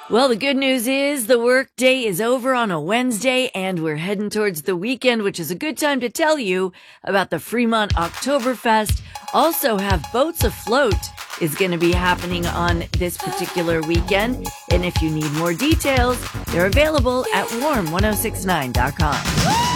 Well, the good news is the work day is over on a Wednesday and we're heading towards the weekend, which is a good time to tell you about the Fremont Oktoberfest. Also have Boats Afloat is going to be happening on this particular weekend. And if you need more details, they're available at warm1069.com.